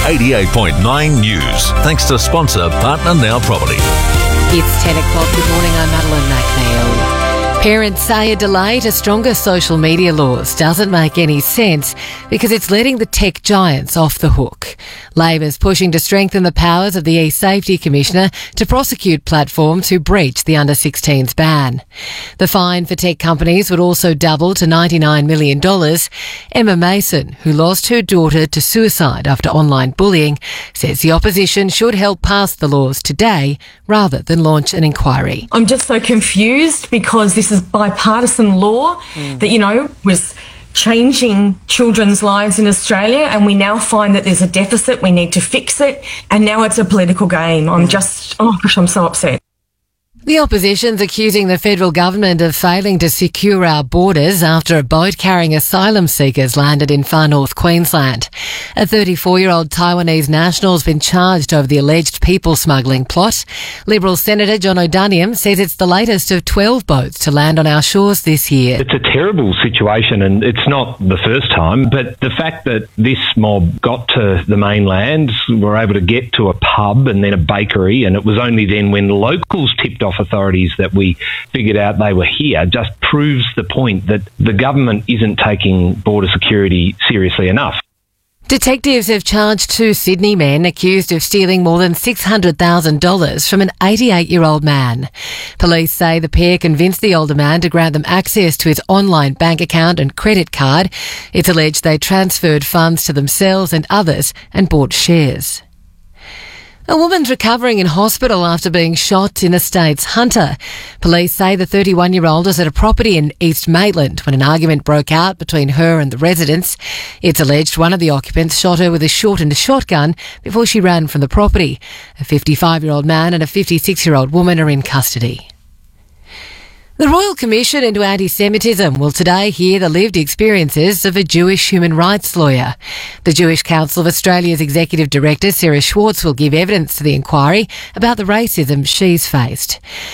88.9 News. Thanks to sponsor Partner Now Property. It's 10 o'clock. Good morning, I'm Madeline McNeil. Parents say a delay to stronger social media laws doesn't make any sense because it's letting the tech giants off the hook. Labor's pushing to strengthen the powers of the e-Safety Commissioner to prosecute platforms who breach the under-16s ban. The fine for tech companies would also double to $99 million. Emma Mason, who lost her daughter to suicide after online bullying, says the opposition should help pass the laws today rather than launch an inquiry. I'm just so confused because this is bipartisan law that, was changing children's lives in Australia, and we now find that there's a deficit, we need to fix it, and now it's a political game. I'm so upset. The opposition's accusing the federal government of failing to secure our borders after a boat carrying asylum seekers landed in far north Queensland. A 34-year-old Taiwanese national has been charged over the alleged people smuggling plot. Liberal Senator John O'Daniel says it's the latest of 12 boats to land on our shores this year. It's a terrible situation, and it's not the first time, but the fact that this mob got to the mainland, were able to get to a pub and then a bakery, and it was only then when locals tipped off authorities that we figured out they were here, just proves the point that the government isn't taking border security seriously enough. Detectives have charged two Sydney men accused of stealing more than $600,000 from an 88-year-old man. Police say the pair convinced the older man to grant them access to his online bank account and credit card. It's alleged they transferred funds to themselves and others and bought shares. A woman's recovering in hospital after being shot in the state's Hunter. Police say the 31-year-old was at a property in East Maitland when an argument broke out between her and the residents. It's alleged one of the occupants shot her with a shortened shotgun before she ran from the property. A 55-year-old man and a 56-year-old woman are in custody. The Royal Commission into Anti-Semitism will today hear the lived experiences of a Jewish human rights lawyer. The Jewish Council of Australia's Executive Director, Sarah Schwartz, will give evidence to the inquiry about the racism she's faced.